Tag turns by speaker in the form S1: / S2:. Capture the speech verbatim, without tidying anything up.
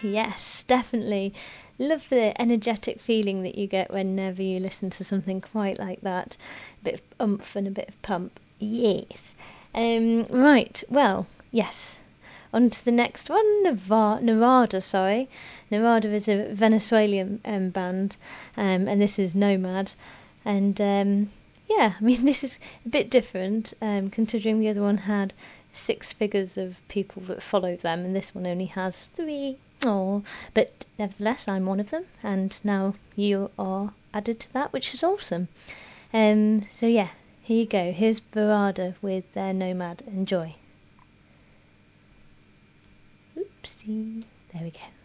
S1: Yes, definitely. Love the energetic feeling that you get whenever you listen to something quite like that. A bit of oomph and a bit of pump. Yes. Um, right, well, yes. On to the next one, Neva- Narada, sorry. Narada is a Venezuelan um, band, um, and this is Nomad. And, um, yeah, I mean, this is a bit different, um, considering the other one had six figures of people that follow them, and this one only has three. Oh, but nevertheless, I'm one of them, and now you are added to that, which is awesome. Um, so yeah, here you go. Here's Barada with their Nomad. Enjoy. Oopsie. There we go.